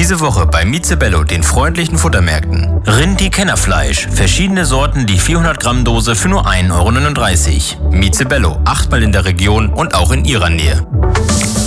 Diese Woche bei Mizebello, den freundlichen Futtermärkten. Rindti-Kennerfleisch, verschiedene Sorten, die 400 Gramm Dose für nur 1,39 €. Mizebello, 8-mal in der Region und auch in Ihrer Nähe.